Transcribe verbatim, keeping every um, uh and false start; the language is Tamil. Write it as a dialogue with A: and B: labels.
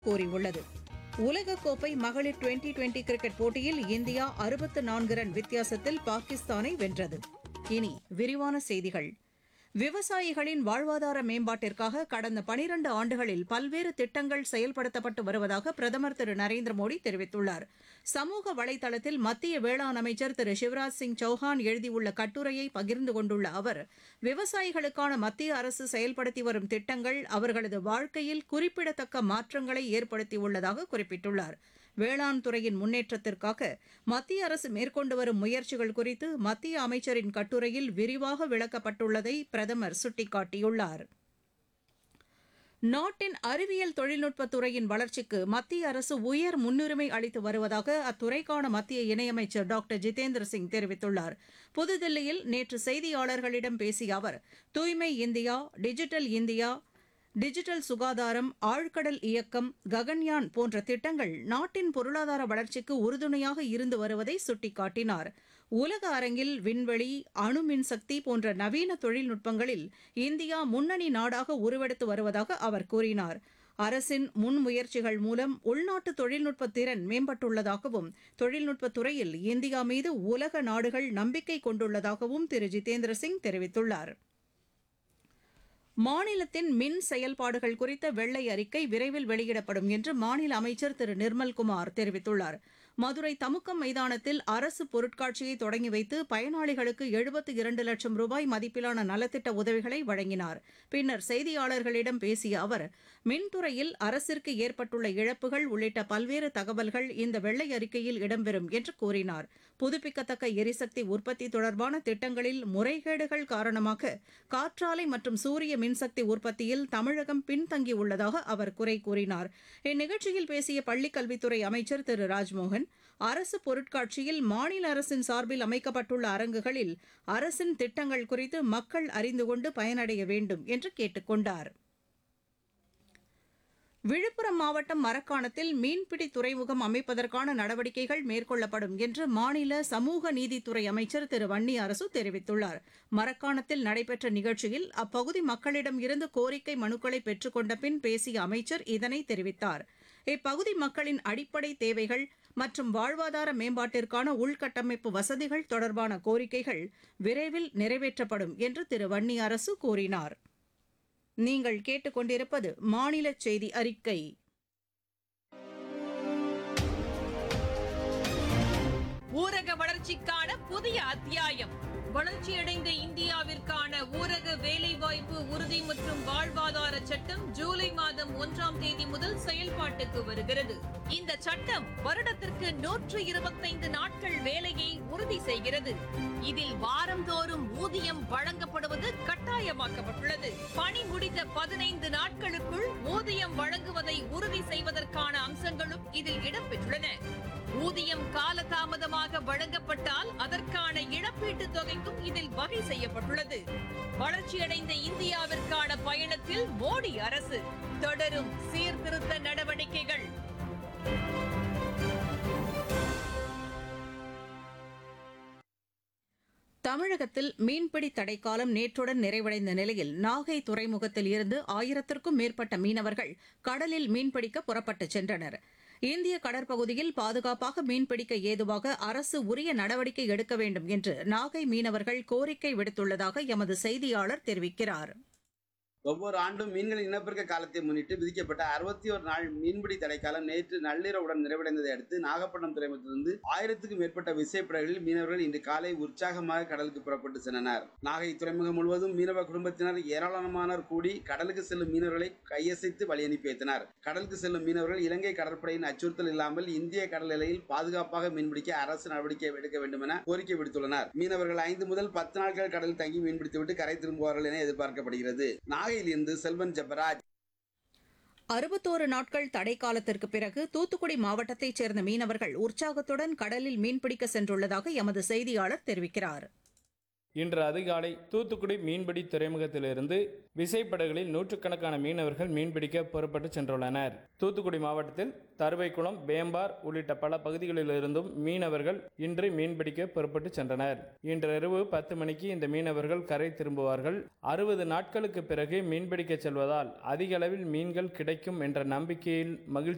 A: கூறியுள்ளது. உலகக்கோப்பை மகளிர் டுவெண்டி டுவெண்டி கிரிக்கெட் போட்டியில் இந்தியா அறுபத்து நான்கு ரன் வித்தியாசத்தில் பாகிஸ்தானை வென்றது. இனி விரிவான செய்திகள். விவசாயிகளின் வாழ்வாதார மேம்பாட்டிற்காக கடந்த பனிரண்டு ஆண்டுகளில் பல்வேறு திட்டங்கள் செயல்படுத்தப்பட்டு வருவதாக பிரதமர் திரு நரேந்திர மோடி தெரிவித்துள்ளார். சமூக வலைதளத்தில் மத்திய வேளாண் அமைச்சர் திரு சிவராஜ் சிங் சௌஹான் எழுதியுள்ள கட்டுரையை பகிர்ந்து கொண்டுள்ள அவர், விவசாயிகளுக்கான மத்திய அரசு செயல்படுத்தி வரும் திட்டங்கள் அவர்களது வாழ்க்கையில் குறிப்பிடத்தக்க மாற்றங்களை ஏற்படுத்தியுள்ளதாக குறிப்பிட்டுள்ளார். வேளாண் துறையின் முன்னேற்றத்திற்காக மத்திய அரசு மேற்கொண்டு வரும் முயற்சிகள் குறித்து மத்திய அமைச்சரின் கட்டுரையில் விரிவாக விளக்கப்பட்டுள்ளதை பிரதமர் சுட்டிக்காட்டியுள்ளார். நாட்டின் அறிவியல் தொழில்நுட்பத் துறையின் வளர்ச்சிக்கு மத்திய அரசு உயர் முன்னுரிமை அளித்து வருவதாக அத்துறைக்கான மத்திய இணையமைச்சர் டாக்டர் ஜிதேந்திர சிங் தெரிவித்துள்ளார். புதுதில்லியில் நேற்று செய்தியாளர்களிடம் பேசிய அவர், தூய்மை இந்தியா, டிஜிட்டல் இந்தியா, டிஜிட்டல் சுகாதாரம், ஆழ்கடல் இயக்கம், ககன்யான் போன்ற திட்டங்கள் நாட்டின் பொருளாதார வளர்ச்சிக்கு உறுதுணையாக இருந்து வருவதை சுட்டிக்காட்டினார். உலக அரங்கில் விண்வெளி, அணு மின்சக்தி போன்ற நவீன தொழில்நுட்பங்களில் இந்தியா முன்னணி நாடாக உருவெடுத்து வருவதாக அவர் கூறினார். அரசின் முன்முயற்சிகள் மூலம் உள்நாட்டு தொழில்நுட்ப திறன் மேம்பட்டுள்ளதாகவும், தொழில்நுட்பத் துறையில் இந்தியா மீது உலக நாடுகள் நம்பிக்கை கொண்டுள்ளதாகவும் திரு ஜிதேந்திர சிங் தெரிவித்துள்ளார். மாநிலத்தின் மின் செயல்பாடுகள் குறித்த வெள்ளை அறிக்கை விரைவில் வெளியிடப்படும் என்று மாநில அமைச்சர் திரு நிர்மல்குமார் தெரிவித்துள்ளார். மதுரை தமுக்கம் மைதானத்தில் அரசு பொருட்காட்சியை தொடங்கி வைத்து பயனாளிகளுக்கு எழுபத்து இரண்டு லட்சம் ரூபாய் மதிப்பிலான நலத்திட்ட உதவிகளை வழங்கினார். பின்னர் செய்தியாளர்களிடம் பேசிய அவர், மின்துறையில் அரசிற்கு ஏற்பட்டுள்ள இழப்புகள் உள்ளிட்ட பல்வேறு தகவல்கள் இந்த வெள்ளை அறிக்கையில் இடம்பெறும் என்று கூறினார். புதுப்பிக்கத்தக்க எரிசக்தி உற்பத்தி தொடர்பான திட்டங்களில் முறைகேடுகள் காரணமாக காற்றாலை மற்றும் சூரிய மின்சக்தி உற்பத்தியில் தமிழகம் பின்தங்கியுள்ளதாக அவர் குறை கூறினார். இந்நிகழ்ச்சியில் பேசிய பள்ளிக்கல்வித்துறை அமைச்சர் திரு ராஜ்மோகன், அரசு பொருட்காட்சியில் மாநில அரசின் சார்பில் அமைக்கப்பட்டுள்ள அரங்குகளில் அரசின் திட்டங்கள் குறித்து மக்கள் அறிந்து கொண்டு பயனடைய வேண்டும் என்று கேட்டுக் கொண்டார். விழுப்புரம் மாவட்டம் மரக்காணத்தில் மீன்பிடி துறைமுகம் அமைப்பதற்கான நடவடிக்கைகள் மேற்கொள்ளப்படும் என்று மாநில சமூக நீதித்துறை அமைச்சர் திரு வன்னி அரசு தெரிவித்துள்ளார். மரக்காணத்தில் நடைபெற்ற நிகழ்ச்சியில் அப்பகுதி மக்களிடம் இருந்து கோரிக்கை மனுக்களை பெற்றுக் கொண்ட பின் பேசிய அமைச்சர் இதனை தெரிவித்தார். இப்பகுதி மக்களின் அடிப்படை தேவைகள் மற்றும் வாழ்வாதார மேம்பாட்டிற்கான உள்கட்டமைப்பு வசதிகள் தொடர்பான கோரிக்கைகள் விரைவில் நிறைவேற்றப்படும் என்று திரு வன்னி அரசு கூறினார். நீங்கள் கேட்டுக்கொண்டிருப்பது மாநில செய்தி அறிக்கை.
B: ஊரக வளர்ச்சிக்கான புதிய அத்தியாயம். வளர்ச்சியடைந்த இந்தியாவிற்கான ஊரக வேலைவாய்ப்பு உறுதி மற்றும் வாழ்வாதார சட்டம் ஜூலை மாதம் ஒன்றாம் தேதி முதல் செயல்பாட்டுக்கு வருகிறது. இந்த சட்டம் வருடத்திற்கு நூற்று இருபத்தைந்து நாட்கள் வேலையை உறுதி செய்கிறது. இதில் வாரந்தோறும் ஊதியம் வழங்கப்படுவது கட்டாயமாக்கப்பட்டுள்ளது. பணி முடிந்த பதினைந்து நாட்களுக்குள் ஊதியம் வழங்குவதை உறுதி செய்வதற்கான அம்சங்களும் இதில் இடம்பெற்றுள்ளன. ஊதியம் காலதாமதமாக வழங்கப்பட்டால் அதற்கான இழப்பீட்டுத் தொகைக்கும் இதில் வகை செய்யப்பட்டுள்ளது. வளர்ச்சியடைந்த இந்தியாவிற்கான பயணத்தில் மோடி அரசு தொடரும் சீர்திருத்த நடவடிக்கைகள்.
A: தமிழகத்தில் மீன்பிடி தடைக்காலம் நேற்றுடன் நிறைவடைந்த நிலையில் நாகை துறைமுகத்தில் இருந்து ஆயிரத்திற்கும் மேற்பட்ட மீனவர்கள் கடலில் மீன்பிடிக்க புறப்பட்டுச் சென்றனர். இந்திய கடற்பகுதியில் பாதுகாப்பாக மீன்பிடிக்க ஏதுவாக அரசு உரிய நடவடிக்கை எடுக்க வேண்டும் என்று நாகை மீனவர்கள் கோரிக்கை விடுத்துள்ளதாக எமது செய்தியாளர் தெரிவிக்கிறார்.
C: ஒவ்வொரு ஆண்டும் மீன்களின் இனப்பெருக்க காலத்தை முன்னிட்டு விதிக்கப்பட்ட அறுபத்தி ஒரு நாள் மீன்பிடி தடைக்காலம் நேற்று நள்ளிரவுடன் நிறைவடைந்ததை அடுத்து நாகப்பட்டினம் துறைமுகத்திலிருந்து ஆயிரத்துக்கும் மேற்பட்ட விசைப்படகுகளில் மீனவர்கள் இன்று காலை உற்சாகமாக கடலுக்கு புறப்பட்டு சென்றனர். நாகை துறைமுகம் முழுவதும் மீனவ குடும்பத்தினர் ஏராளமானோர் கூடி கடலுக்கு செல்லும் மீனவர்களை கையசைத்து வழி அனுப்பி வைத்தனர். கடலுக்கு செல்லும் மீனவர்கள் இலங்கை கடற்படையின் அச்சுறுத்தல் இல்லாமல் இந்திய கடல் எல்லையில் பாதுகாப்பாக மீன்பிடிக்க அரசு நடவடிக்கை எடுக்க வேண்டும் என கோரிக்கை விடுத்துள்ளனர். மீனவர்கள் ஐந்து முதல் பத்து நாட்கள் கடலில் தங்கி மீன்பிடித்துவிட்டு கரை திரும்புவார்கள் என எதிர்பார்க்கப்படுகிறது. செல்வன் ஜெபராஜ்.
A: அறுபத்தோரு நாட்கள் தடை காலத்திற்கு பிறகு தூத்துக்குடி மாவட்டத்தைச் சேர்ந்த மீனவர்கள் உற்சாகத்துடன் கடலில் மீன்பிடிக்க சென்றுள்ளதாக எமது செய்தியாளர் தெரிவிக்கிறார்.
D: இன்று அதிகாலை தூத்துக்குடி மீன்பிடி துறைமுகத்திலிருந்து விசைப்படகுகளில் நூற்றுக்கணக்கான மீனவர்கள் மீன்பிடிக்க புறப்பட்டு சென்றுள்ளனர். தூத்துக்குடி மாவட்டத்தில் தருவைக்குளம், பேம்பார் உள்ளிட்ட பல பகுதிகளிலிருந்தும் மீனவர்கள் இன்று மீன்பிடிக்க புறப்பட்டு சென்றனர். இன்றிரவு பத்து மணிக்கு இந்த மீனவர்கள் கரை திரும்புவார்கள். அறுபது நாட்களுக்கு பிறகு மீன்பிடிக்க செல்வதால் அதிக அளவில் மீன்கள் கிடைக்கும் என்ற நம்பிக்கையில் மகிழ்ச்சி